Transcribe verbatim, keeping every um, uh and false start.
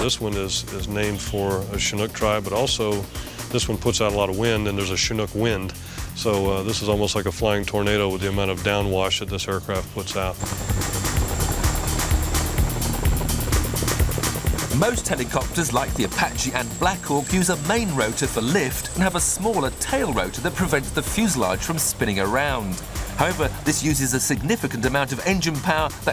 This one is, is named for a Chinook tribe, but also this one puts out a lot of wind, and there's a Chinook wind. So uh, this is almost like a flying tornado with the amount of downwash that this aircraft puts out. Most helicopters, like the Apache and Black Hawk, use a main rotor for lift and have a smaller tail rotor that prevents the fuselage from spinning around. However, this uses a significant amount of engine power that